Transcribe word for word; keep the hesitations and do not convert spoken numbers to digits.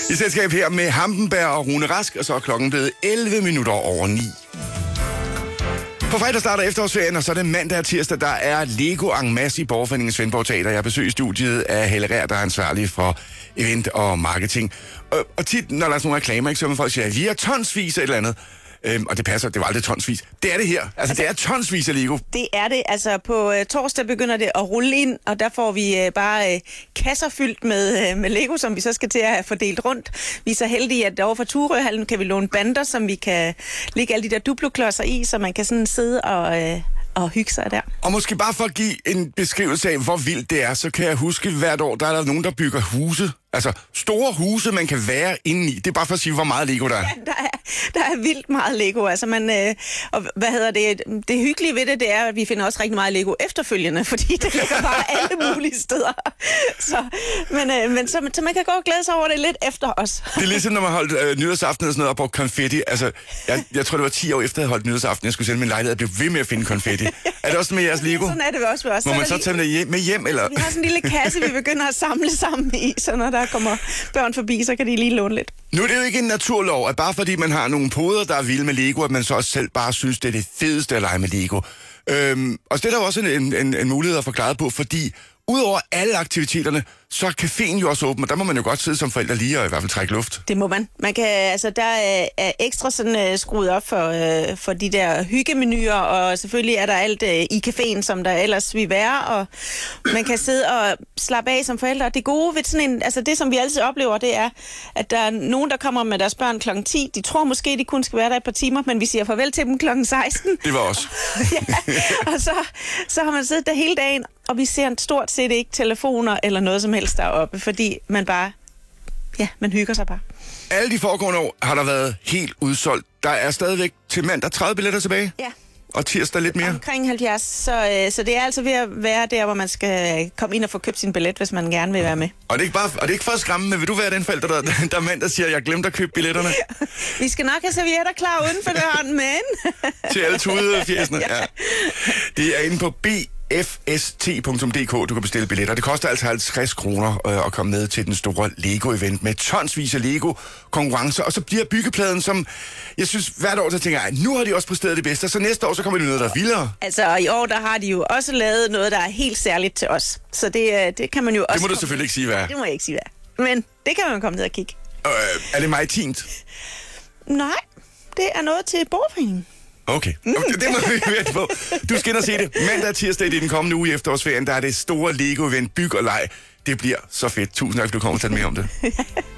I selskab her med Hampenberg og Rune Rask, og så er klokken blevet elleve minutter over ni. På fredag starter efterårsferien, og så er det mandag og tirsdag, der er Lego en masse i Borgerforeningen Svendborg Teater. Jeg besøger studiet af Helle Rær, der er ansvarlig for event og marketing. Og, og tit, når der er sådan nogle reklamer, ikke, så vil folk sige, at vi er tonsvis af et eller andet. Øhm, og det passer, det var aldrig tonsvis. Det er det her. Altså, altså det er tonsvis af Lego. Det er det. Altså, på uh, torsdag begynder det at rulle ind, og der får vi uh, bare uh, kasser fyldt med, uh, med Lego, som vi så skal til at have fordelt rundt. Vi er så heldige, at over for Turøhallen kan vi låne bander, som vi kan lægge alle de der duploklodser i, så man kan sådan sidde og... Uh, og hygge sig der. Og måske bare for at give en beskrivelse af, hvor vildt det er, så kan jeg huske, hvert år, der er der nogen, der bygger huse. Altså store huse, man kan være inde i. Det er bare for at sige, hvor meget Lego der er. Ja, der er, der er vildt meget Lego. Altså man, øh, og hvad hedder det? Det hyggelige ved det, det er, at vi finder også rigtig meget Lego efterfølgende, fordi det ligger bare alle mulige steder. Så, men øh, men så, så man kan gå og glæde sig over det lidt efter os. Det er ligesom, når man holdt øh, nytårsaften og sådan noget og brugte konfetti. Altså, jeg, jeg tror, det var ti år efter, jeg holdt nytårsaften. Jeg skulle sælge min lejlighed og blev ved med at finde konfetti. Er det også med jeres Lego? Sådan er det også med os. Må så man så tage det hjem, med hjem, eller? Vi har sådan en lille kasse, vi begynder at samle sammen i, så når der kommer børn forbi, så kan de lige låne lidt. Nu er det jo ikke en naturlov, at bare fordi man har nogle poder, der er vilde med Lego, at man så også selv bare synes, det er det fedeste at lege med Lego. Øhm, og det er der også en, en, en mulighed at forklare på, fordi udover alle aktiviteterne, så er caféen jo også åben, og der må man jo godt sidde som forældre lige og i hvert fald trække luft. Det må man. Man kan, altså, der er, er ekstra sådan uh, skruet op for, uh, for de der hyggemenuer, og selvfølgelig er der alt uh, i caféen, som der ellers vil være, og man kan sidde og slappe af som forældre. Det gode ved sådan en, altså det, som vi altid oplever, det er, at der er nogen, der kommer med deres børn klokken ti. De tror måske, de kun skal være der et par timer, men vi siger farvel til dem klokken seksten. Det var os. Ja, og så, så har man siddet der hele dagen, og vi ser stort set ikke telefoner eller noget som helst deroppe, fordi man bare, ja, man hygger sig bare. Alle de foregående år har der været helt udsolgt. Der er stadigvæk til mandag tredive billetter tilbage. Ja. Og tirsdag lidt mere. Omkring halvfjerds, så, øh, så det er altså ved at være der, hvor man skal komme ind og få købt sin billet, hvis man gerne vil være med. Og det er ikke, bare, og det er ikke for at skræmme, men vil du være den forælder, der, der er mand, der siger, at jeg glemte at købe billetterne? Vi skal nok have servietter klar uden for døren, men... Til alle tudefjesene, ja. ja. Det er inde på b f s t punktum d k, du kan bestille billetter. Det koster altså halvtreds kroner øh, at komme med til den store Lego-event med tonsvis af Lego-konkurrencer, og så bliver byggepladen, som jeg synes hvert år, så tænker jeg, nu har de også præsteret det bedste, så næste år, så kommer de noget, der er vildere. Altså, i år, der har de jo også lavet noget, der er helt særligt til os. Så det, det kan man jo også... Det må du selvfølgelig ikke sige, hvad er. Det må jeg ikke sige, hvad er. Men det kan man komme ned og kigge. Øh, er det maritimt? Nej, det er noget til Borgerforeningen. Okay, okay. Det må vi vente på. Du skal ind og se det. Mandag og tirsdag i den kommende uge i efterårsferien, der er det store Lego-event Byg og Leg. Det bliver så fedt. Tusind tak, for du kommer og tage med om det.